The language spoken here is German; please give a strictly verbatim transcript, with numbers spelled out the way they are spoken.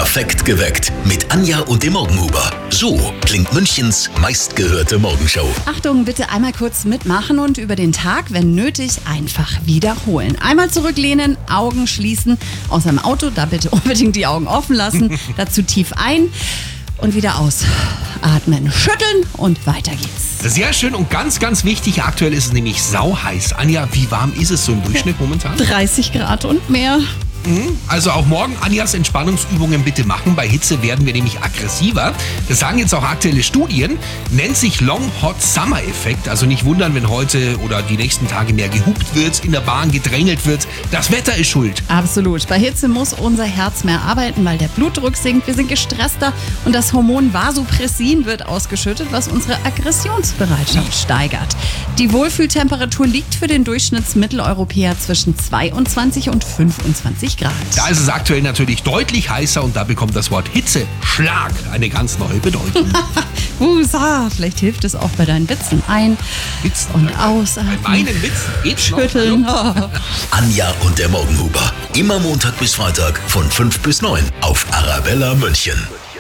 Perfekt geweckt mit Anja und dem Morgenhuber. So klingt Münchens meistgehörte Morgenshow. Achtung, bitte einmal kurz mitmachen und über den Tag, wenn nötig, einfach wiederholen. Einmal zurücklehnen, Augen schließen. Außer im Auto, da bitte unbedingt die Augen offen lassen. Dazu tief ein und wieder ausatmen. Schütteln und weiter geht's. Sehr schön und ganz, ganz wichtig. Aktuell ist es nämlich sauheiß. Anja, wie warm ist es so im Durchschnitt momentan? dreißig Grad und mehr. Also auch morgen Anjas Entspannungsübungen bitte machen. Bei Hitze werden wir nämlich aggressiver. Das sagen jetzt auch aktuelle Studien. Nennt sich Long Hot Summer Effekt. Also nicht wundern, wenn heute oder die nächsten Tage mehr gehupt wird, in der Bahn gedrängelt wird. Das Wetter ist schuld. Absolut. Bei Hitze muss unser Herz mehr arbeiten, weil der Blutdruck sinkt. Wir sind gestresster und das Hormon Vasopressin wird ausgeschüttet, was unsere Aggressionsbereitschaft steigert. Die Wohlfühltemperatur liegt für den Durchschnittsmitteleuropäer zwischen zweiundzwanzig und fünfundzwanzig Grad. Da ist es aktuell natürlich deutlich heißer und da bekommt das Wort Hitzeschlag eine ganz neue Bedeutung. Husa, vielleicht hilft es auch bei deinen Witzen. Ein Witzen, und bei ausatmen. meinen Witzen geht's noch. Schütteln. Hallo? Anja und der Morgenhuber. Immer Montag bis Freitag von fünf bis neun auf Arabella München.